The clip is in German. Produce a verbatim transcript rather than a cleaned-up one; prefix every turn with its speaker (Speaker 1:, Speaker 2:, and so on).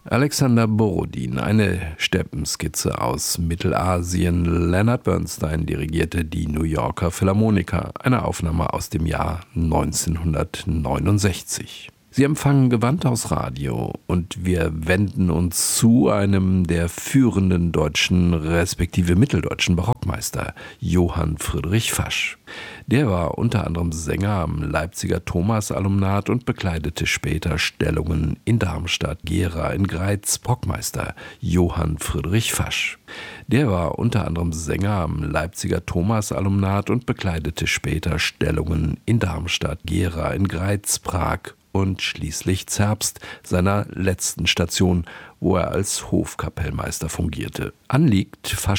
Speaker 1: Alexander Borodin, eine Steppenskizze aus Mittelasien. Leonard Bernstein dirigierte die New Yorker Philharmoniker, eine Aufnahme aus dem Jahr neunzehnhundertneunundsechzig. Sie empfangen Gewandhaus Radio und wir wenden uns zu einem der führenden deutschen respektive mitteldeutschen Barockmeister, Johann Friedrich Fasch. Der war unter anderem Sänger am Leipziger Thomas-Alumnat und bekleidete später Stellungen in Darmstadt, Gera, in Greiz. Brockmeister Johann Friedrich Fasch. Der war unter anderem Sänger am Leipziger Thomas-Alumnat und bekleidete später Stellungen in Darmstadt, Gera, in Greiz, Prag und schließlich Zerbst, seiner letzten Station, wo er als Hofkapellmeister fungierte. Anliegt Fasch